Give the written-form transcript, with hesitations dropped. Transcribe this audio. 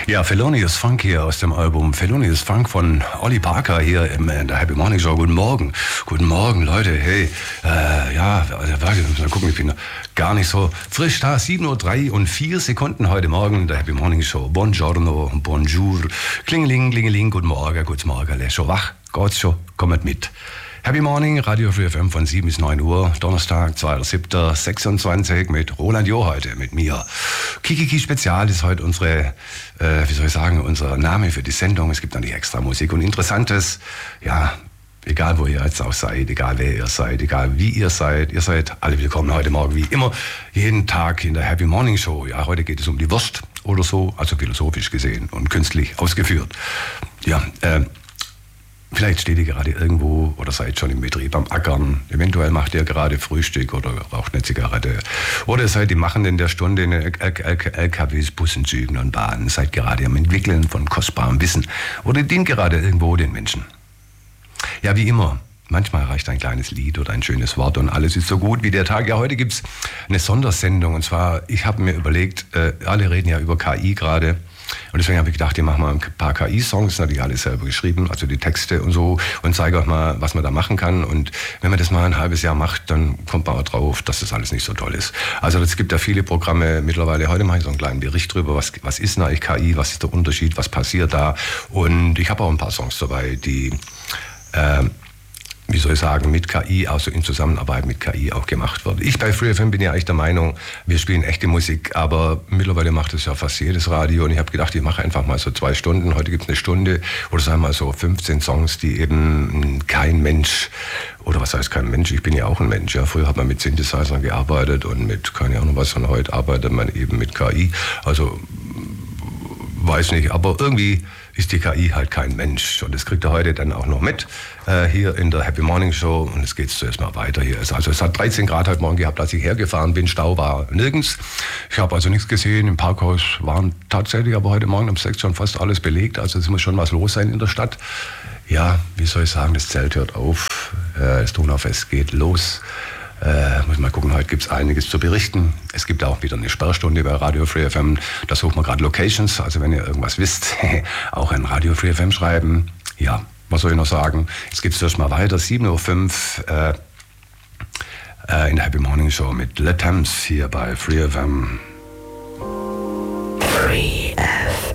Ja, Felonious Funk hier aus dem Album Felonious Funk von Ollie Parker hier in der Happy Morning Show. Guten Morgen. Guten Morgen, Leute. Hey, mal gucken, ich bin gar nicht so frisch da. 7:03 und 4 Sekunden heute Morgen in der Happy Morning Show. Buongiorno, bonjour, klingeling, klingeling, guten Morgen, schon wach, geht's schon, kommt mit. Happy Morning, Radio Free FM von 7 bis 9 Uhr, Donnerstag, 2.7.26 mit Roland Jo heute, mit mir. Kikiki Spezial ist heute unsere, unser Name für die Sendung. Es gibt natürlich extra Musik und Interessantes. Ja, egal wo ihr jetzt auch seid, egal wer ihr seid, egal wie ihr seid alle willkommen heute Morgen wie immer, jeden Tag in der Happy Morning Show. Ja, heute geht es um die Wurst oder so, also philosophisch gesehen und künstlich ausgeführt. Ja, vielleicht steht ihr gerade irgendwo oder seid schon im Betrieb am Ackern. Eventuell macht ihr gerade Frühstück oder raucht eine Zigarette. Oder seid die Machenden der Stunde in den LKWs, Bussen, Zügen und Bahnen. Seid gerade am Entwickeln von kostbarem Wissen. Oder dient gerade irgendwo den Menschen. Ja, wie immer. Manchmal reicht ein kleines Lied oder ein schönes Wort und alles ist so gut wie der Tag. Ja, heute gibt's eine Sondersendung. Und zwar, ich habe mir überlegt, alle reden ja über KI gerade. Und deswegen habe ich gedacht, ich mache mal ein paar KI-Songs, natürlich alles selber geschrieben, also die Texte und so, und zeige euch mal, was man da machen kann. Und wenn man das mal ein halbes Jahr macht, dann kommt man auch drauf, dass das alles nicht so toll ist. Also es gibt ja viele Programme mittlerweile. Heute mache ich so einen kleinen Bericht drüber, was ist denn eigentlich KI, was ist der Unterschied, was passiert da. Und ich habe auch ein paar Songs dabei, die mit KI, also in Zusammenarbeit mit KI auch gemacht wird. Ich bei Free FM bin ja eigentlich der Meinung, wir spielen echte Musik, aber mittlerweile macht es ja fast jedes Radio und ich habe gedacht, ich mache einfach mal so 2 Stunden, heute gibt es eine Stunde oder sagen wir mal so 15 Songs, die eben kein Mensch, oder was heißt kein Mensch, ich bin ja auch ein Mensch, ja, früher hat man mit Synthesizern gearbeitet und mit, keine Ahnung was, und heute arbeitet man eben mit KI, also weiß nicht, aber irgendwie ist die KI halt kein Mensch. Und das kriegt ihr heute dann auch noch mit hier in der Happy Morning Show. Und es geht zuerst mal weiter hier. Also es hat 13 Grad heute Morgen gehabt, als ich hergefahren bin. Stau war nirgends. Ich habe also nichts gesehen. Im Parkhaus waren tatsächlich aber heute Morgen um 6 schon fast alles belegt. Also es muss schon was los sein in der Stadt. Ja, wie soll ich sagen, das Zelt hört auf. Das Donaufest geht los. Muss mal gucken, heute gibt es einiges zu berichten. Es gibt auch wieder eine Sperrstunde bei Radio Free FM. Da sucht man gerade Locations. Also wenn ihr irgendwas wisst, auch an Radio Free FM schreiben. Ja, was soll ich noch sagen? Jetzt geht es erstmal weiter. 7:05 Uhr in der Happy Morning Show mit Le Temps hier bei Free FM.